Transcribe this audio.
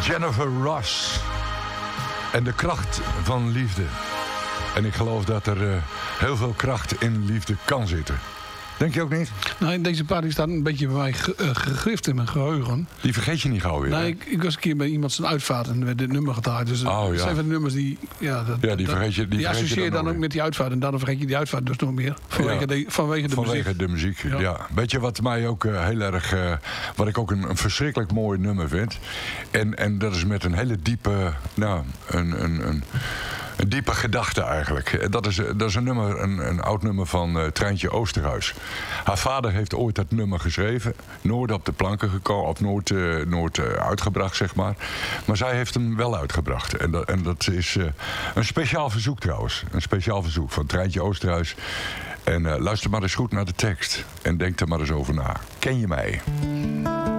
Jennifer Ross. En de kracht van liefde. En ik geloof dat er heel veel kracht in liefde kan zitten. Denk je ook niet? Nou, deze paar die staat een beetje bij mij gegrift in mijn geheugen. Die vergeet je niet gauw weer. Nee, ik was een keer bij iemand zijn uitvaart en werd dit nummer gedraaid. Dus dat zijn van de nummers die... die vergeet je. Die associeer je dan ook met die uitvaart. En daardoor vergeet je die uitvaart dus nog meer. Vanwege de muziek. Ja. Weet je wat mij ook heel erg... wat ik ook een verschrikkelijk mooi nummer vind. En dat is met een hele diepe... Een diepe gedachte eigenlijk. Dat is een nummer, een oud nummer van Treintje Oosterhuis. Haar vader heeft ooit dat nummer geschreven. Nooit op de planken gekomen, of nooit uitgebracht, zeg maar. Maar zij heeft hem wel uitgebracht. En dat is een speciaal verzoek trouwens. Een speciaal verzoek van Treintje Oosterhuis. En luister maar eens goed naar de tekst. En denk er maar eens over na. Ken je mij?